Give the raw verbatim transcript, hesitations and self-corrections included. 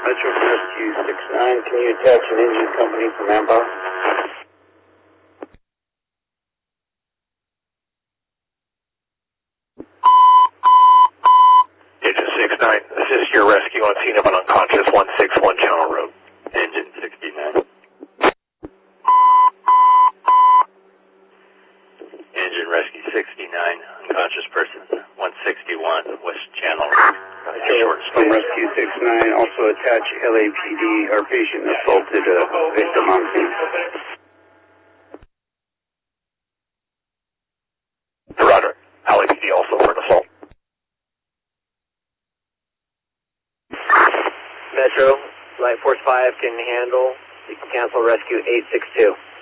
Metro Rescue six nine, can you attach an engine company for manpower? Engine six nine, assist your rescue on scene of an unconscious one six one Channel Road. Engine sixty-nine. Engine rescue sixty-nine, unconscious person, one sixty-one West Channel Road. Short From Rescue six nine, also attach L A P D, our patient assaulted a victim on scene. Roger, L A P D also for an assault. Metro, Light Force five can handle, you can cancel rescue eight six two.